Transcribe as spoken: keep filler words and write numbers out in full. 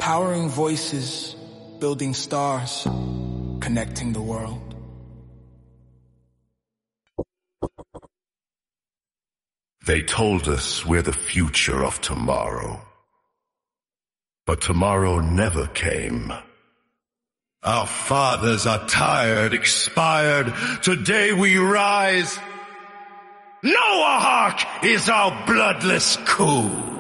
Powering voices, building stars, connecting the world. They told us we're the future of tomorrow. But tomorrow never came. Our fathers are tired, expired. Today we rise. Noahawk is our bloodless coup.